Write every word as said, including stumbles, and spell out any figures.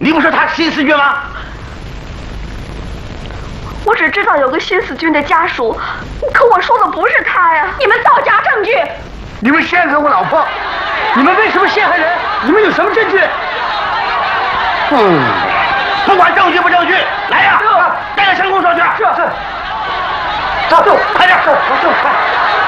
你不是他新四军吗？ 我只知道有个新四军的家属，可我说的不是他呀！你们造假证据！ 你们陷害我老婆！你们为什么陷害人？你们有什么证据？嗯，不管证据不证据，来呀，带到乡公所去。是是。走，快点，走，走，快。